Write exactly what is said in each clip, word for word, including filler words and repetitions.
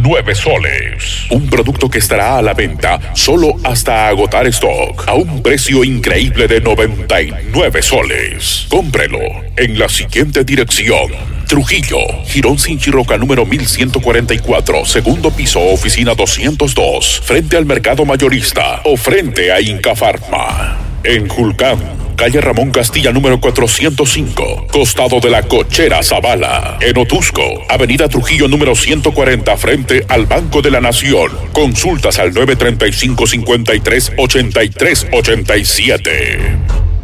nueve soles. Un producto que estará a la venta solo hasta agotar stock a un precio increíble de noventa y nueve soles. Cómprelo en la siguiente dirección: Trujillo, Girón Sinchirroca número mil ciento cuarenta y cuatro, segundo piso, oficina doscientos dos, frente al mercado mayorista o frente a Inca Pharma. En Julcán, calle Ramón Castilla número cuatrocientos cinco, costado de la Cochera Zavala. En Otusco, avenida Trujillo número ciento cuarenta, frente al Banco de la Nación. Consultas al nueve treinta y cinco, cincuenta y tres, ochenta y tres ochenta y siete.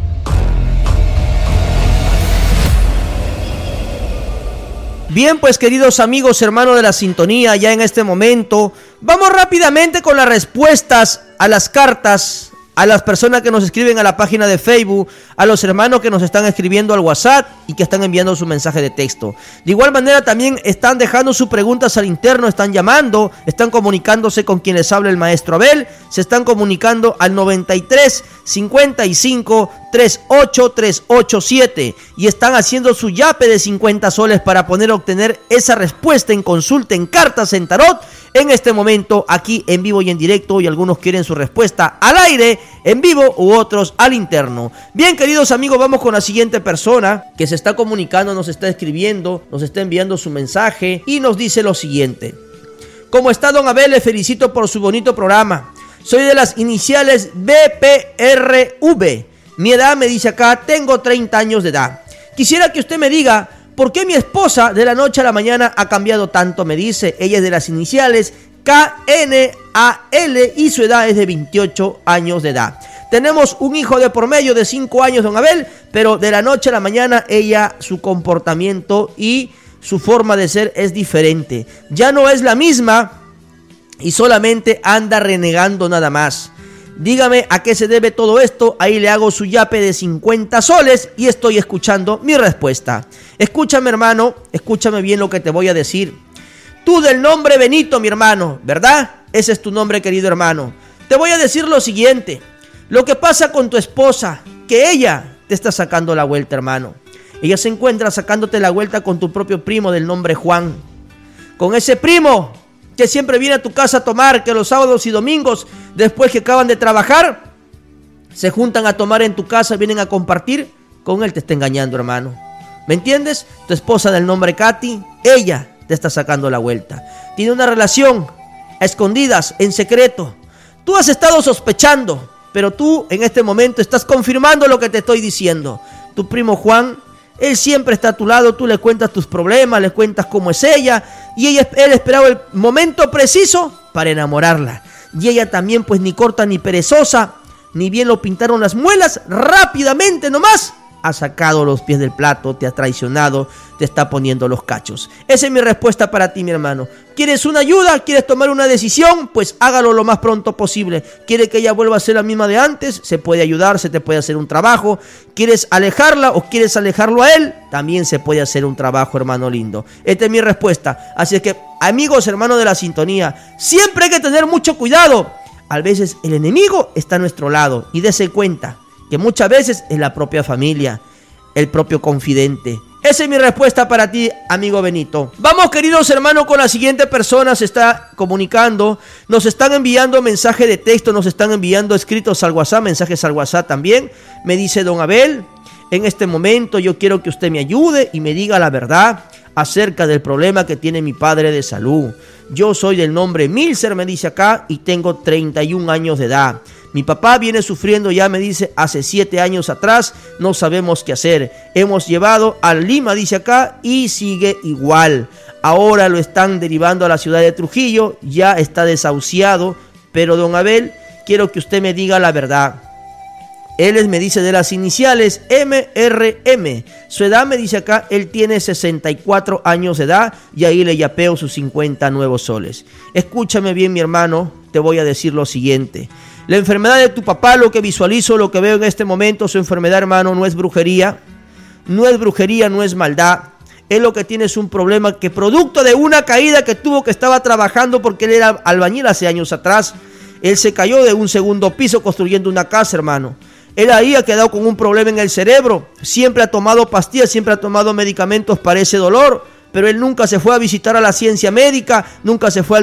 Bien, pues queridos amigos, hermanos de la sintonía, ya en este momento vamos rápidamente con las respuestas a las cartas, a las personas que nos escriben a la página de Facebook, a los hermanos que nos están escribiendo al WhatsApp y que están enviando su mensaje de texto. De igual manera también están dejando sus preguntas al interno, están llamando, están comunicándose con quien les habla el maestro Abel, se están comunicando al noventa y tres, cincuenta y cinco, treinta y ocho, trescientos ochenta y siete y están haciendo su yape de cincuenta soles para poder obtener esa respuesta en consulta, en cartas, en tarot, en este momento aquí en vivo y en directo, y algunos quieren su respuesta al aire, en vivo, u otros al interno. Bien, queridos amigos, vamos con la siguiente persona que se está comunicando, nos está escribiendo, nos está enviando su mensaje y nos dice lo siguiente: ¿cómo está, don Abel? Le felicito por su bonito programa. Soy de las iniciales B P R V. Mi edad, me dice acá, tengo treinta años de edad. Quisiera que usted me diga por qué mi esposa de la noche a la mañana ha cambiado tanto, me dice. Ella es de las iniciales K N A L y su edad es de veintiocho años de edad. Tenemos un hijo de por medio de cinco años, don Abel, pero de la noche a la mañana ella, su comportamiento y su forma de ser es diferente. Ya no es la misma y solamente anda renegando nada más. Dígame a qué se debe todo esto. Ahí le hago su yape de cincuenta soles y estoy escuchando mi respuesta. Escúchame, hermano, escúchame bien lo que te voy a decir. Tú del nombre Benito, mi hermano, ¿verdad? Ese es tu nombre, querido hermano. Te voy a decir lo siguiente. Lo que pasa con tu esposa, que ella te está sacando la vuelta, hermano. Ella se encuentra sacándote la vuelta con tu propio primo del nombre Juan. Con ese primo que siempre viene a tu casa a tomar, que los sábados y domingos, después que acaban de trabajar, se juntan a tomar en tu casa, vienen a compartir. Con él te está engañando, hermano. ¿Me entiendes? Tu esposa del nombre Katy, ella te está sacando la vuelta. Tiene una relación a escondidas, en secreto. Tú has estado sospechando, pero tú en este momento estás confirmando lo que te estoy diciendo. Tu primo Juan, él siempre está a tu lado, tú le cuentas tus problemas, le cuentas cómo es ella, y ella, él esperaba el momento preciso para enamorarla. Y ella también, pues ni corta ni perezosa, ni bien lo pintaron las muelas, rápidamente nomás ha sacado los pies del plato, te ha traicionado, te está poniendo los cachos. Esa es mi respuesta para ti, mi hermano. ¿Quieres una ayuda? ¿Quieres tomar una decisión? Pues hágalo lo más pronto posible. ¿Quiere que ella vuelva a ser la misma de antes? Se puede ayudar, se te puede hacer un trabajo. ¿Quieres alejarla o quieres alejarlo a él? También se puede hacer un trabajo, hermano lindo. Esta es mi respuesta. Así es que, amigos, hermanos de la sintonía, siempre hay que tener mucho cuidado. A veces el enemigo está a nuestro lado y dése cuenta que muchas veces es la propia familia, el propio confidente. Esa es mi respuesta para ti, amigo Benito. Vamos, queridos hermanos, con la siguiente persona. Se está comunicando, nos están enviando mensajes de texto, nos están enviando escritos al WhatsApp, mensajes al WhatsApp también. Me dice: don Abel, en este momento yo quiero que usted me ayude y me diga la verdad acerca del problema que tiene mi padre de salud. Yo soy del nombre Milser, me dice acá, y tengo treinta y un años de edad. Mi papá viene sufriendo ya, me dice, hace siete años atrás. No sabemos qué hacer. Hemos llevado a Lima, dice acá, y sigue igual. Ahora lo están derivando a la ciudad de Trujillo. Ya está desahuciado. Pero, don Abel, quiero que usted me diga la verdad. Él es, me dice, de las iniciales M R M. Su edad, me dice acá, él tiene sesenta y cuatro años de edad. Y ahí le yapeo sus cincuenta nuevos soles. Escúchame bien, mi hermano. Te voy a decir lo siguiente. La enfermedad de tu papá, lo que visualizo, lo que veo en este momento, su enfermedad, hermano, no es brujería. No es brujería, no es maldad. Él lo que tiene es un problema que producto de una caída que tuvo, que estaba trabajando porque él era albañil hace años atrás. Él se cayó de un segundo piso construyendo una casa, hermano. Él ahí ha quedado con un problema en el cerebro. Siempre ha tomado pastillas, siempre ha tomado medicamentos para ese dolor. Pero él nunca se fue a visitar a la ciencia médica, nunca se fue al